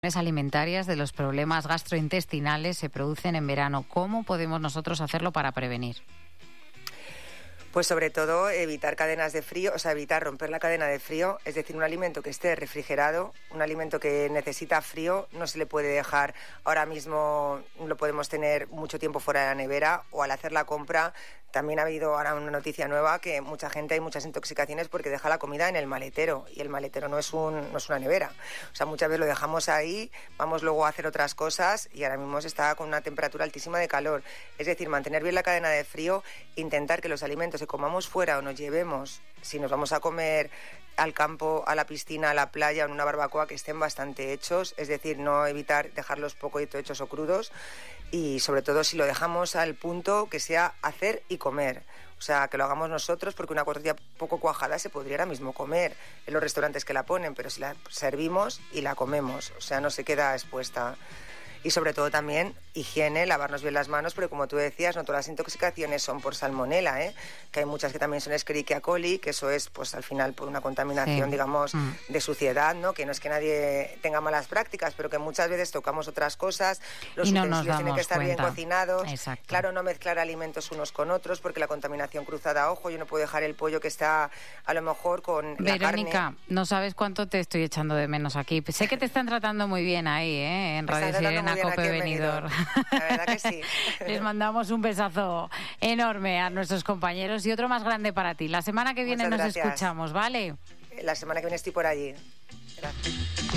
alimentarias de los problemas gastrointestinales se producen en verano. ¿Cómo podemos nosotros hacerlo para prevenir? Pues sobre todo evitar cadenas de frío, o sea, evitar romper la cadena de frío, es decir, un alimento que esté refrigerado, un alimento que necesita frío, no se le puede dejar ahora mismo, lo podemos tener mucho tiempo fuera de la nevera, o al hacer la compra. También ha habido ahora una noticia nueva que mucha gente, hay muchas intoxicaciones porque deja la comida en el maletero, y el maletero no es una nevera. O sea, muchas veces lo dejamos ahí, vamos luego a hacer otras cosas y ahora mismo se está con una temperatura altísima de calor. Es decir, mantener bien la cadena de frío, intentar que los alimentos que comamos fuera o nos llevemos, si nos vamos a comer al campo, a la piscina, a la playa o en una barbacoa, que estén bastante hechos, es decir, no evitar dejarlos poco hechos o crudos, y sobre todo si lo dejamos al punto que sea hacer y comer. O sea, que lo hagamos nosotros, porque una tortilla poco cuajada se podría ahora mismo comer en los restaurantes que la ponen, pero si la servimos y la comemos, o sea, no se queda expuesta. Y sobre todo también higiene, lavarnos bien las manos, porque como tú decías, no todas las intoxicaciones son por salmonela, que hay muchas que también son Escherichia coli, que eso es pues al final por una contaminación, digamos, de suciedad, ¿no? Que no es que nadie tenga malas prácticas, pero que muchas veces tocamos otras cosas, los utensilios tienen que estar bien cocinados. Exacto. Claro, no mezclar alimentos unos con otros, porque la contaminación cruzada, ojo, yo no puedo dejar el pollo que está a lo mejor con la carne. Verónica, no sabes cuánto te estoy echando de menos aquí. Sé que te están tratando muy bien ahí, en Radio Sirena, Cope Benidorm. La verdad que sí. Les mandamos un besazo enorme a nuestros compañeros y otro más grande para ti. La semana que viene nos escuchamos, ¿vale? La semana que viene estoy por allí. Gracias.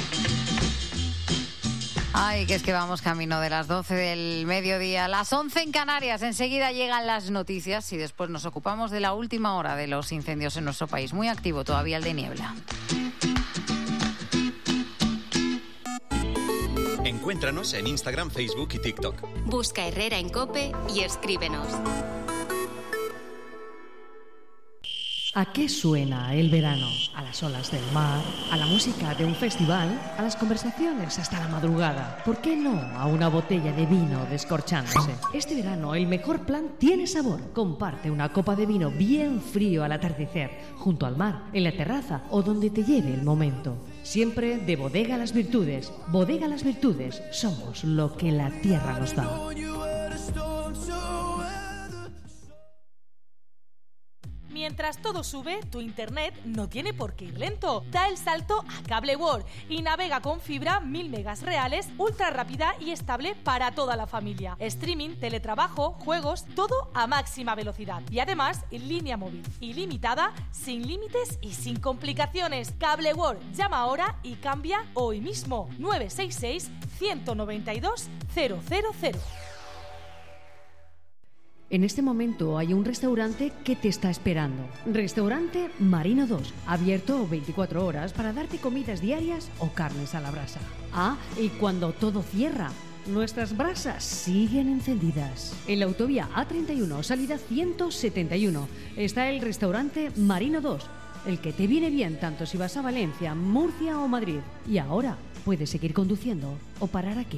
Ay, que es que vamos camino de las 12 del mediodía, las 11 en Canarias. Enseguida llegan las noticias y después nos ocupamos de la última hora de los incendios en nuestro país. Muy activo todavía el de Niebla. Encuéntranos en Instagram, Facebook y TikTok. Busca Herrera en COPE y escríbenos. ¿A qué suena el verano? ¿A las olas del mar? ¿A la música de un festival? ¿A las conversaciones hasta la madrugada? ¿Por qué no a una botella de vino descorchándose? Este verano el mejor plan tiene sabor. Comparte una copa de vino bien frío al atardecer, junto al mar, en la terraza o donde te lleve el momento. Siempre de Bodega Las Virtudes. Bodega Las Virtudes, somos lo que la tierra nos da. Mientras todo sube, tu internet no tiene por qué ir lento. Da el salto a Cable World y navega con fibra 1000 megas reales, ultra rápida y estable para toda la familia. Streaming, teletrabajo, juegos, todo a máxima velocidad. Y además, en línea móvil ilimitada, sin límites y sin complicaciones. Cable World, llama ahora y cambia hoy mismo. 966 192 000. En este momento hay un restaurante que te está esperando. Restaurante Marino 2, abierto 24 horas para darte comidas diarias o carnes a la brasa. Ah, y cuando todo cierra, nuestras brasas siguen encendidas. En la autovía A31, salida 171, está el restaurante Marino 2, el que te viene bien tanto si vas a Valencia, Murcia o Madrid. Y ahora puedes seguir conduciendo o parar aquí.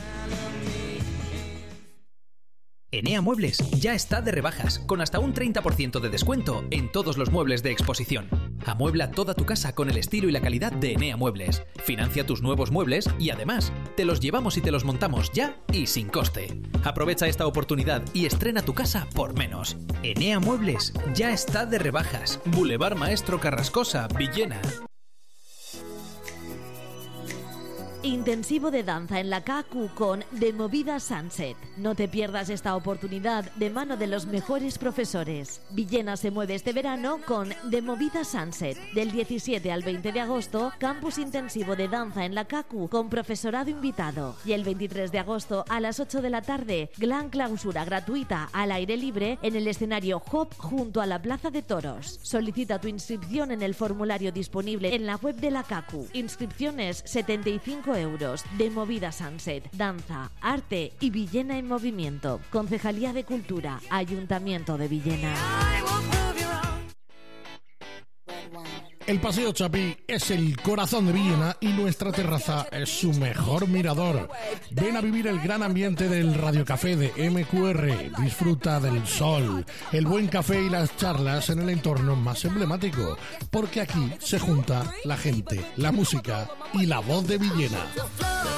Enea Muebles ya está de rebajas, con hasta un 30% de descuento en todos los muebles de exposición. Amuebla toda tu casa con el estilo y la calidad de Enea Muebles. Financia tus nuevos muebles y además te los llevamos y te los montamos ya y sin coste. Aprovecha esta oportunidad y estrena tu casa por menos. Enea Muebles ya está de rebajas. Boulevard Maestro Carrascosa, Villena. Intensivo de danza en la CACU con The Movida Sunset. No te pierdas esta oportunidad de mano de los mejores profesores. Villena se mueve este verano con The Movida Sunset. Del 17 al 20 de agosto, campus intensivo de danza en la CACU con profesorado invitado. Y el 23 de agosto a las 8 de la tarde, gran clausura gratuita al aire libre en el escenario Hop junto a la Plaza de Toros. Solicita tu inscripción en el formulario disponible en la web de la CACU. Inscripciones 75 euros. De Movida Sunset, danza, arte y Villena en movimiento. Concejalía de Cultura, Ayuntamiento de Villena. El Paseo Chapí es el corazón de Villena y nuestra terraza es su mejor mirador. Ven a vivir el gran ambiente del radiocafé de MQR. Disfruta del sol, el buen café y las charlas en el entorno más emblemático, porque aquí se junta la gente, la música y la voz de Villena.